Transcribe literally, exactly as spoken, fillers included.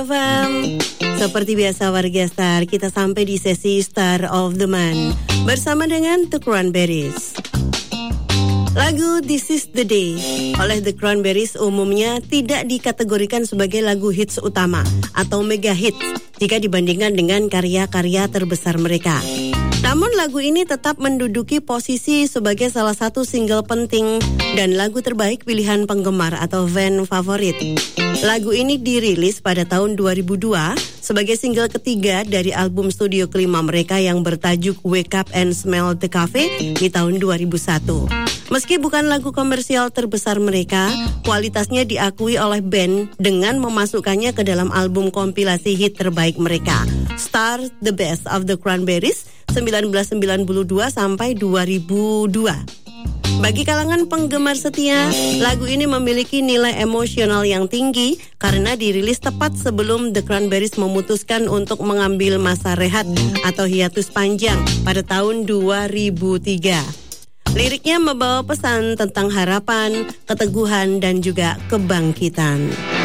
F M. Seperti biasa warga Star, kita sampai di sesi Star of the Month bersama dengan The Cranberries. Lagu This Is The Day oleh The Cranberries umumnya tidak dikategorikan sebagai lagu hits utama atau mega hits jika dibandingkan dengan karya-karya terbesar mereka. Namun lagu ini tetap menduduki posisi sebagai salah satu single penting dan lagu terbaik pilihan penggemar atau fan favorit. Lagu ini dirilis pada tahun dua ribu dua sebagai single ketiga dari album studio kelima mereka yang bertajuk Wake Up and Smell the Cafe di tahun dua ribu satu. Meski bukan lagu komersial terbesar mereka, kualitasnya diakui oleh band dengan memasukkannya ke dalam album kompilasi hit terbaik mereka, Star the Best of the Cranberries seribu sembilan ratus sembilan puluh dua sampai dua ribu dua. Bagi kalangan penggemar setia, lagu ini memiliki nilai emosional yang tinggi karena dirilis tepat sebelum The Cranberries memutuskan untuk mengambil masa rehat atau hiatus panjang pada tahun dua ribu tiga. Liriknya membawa pesan tentang harapan, keteguhan, dan juga kebangkitan.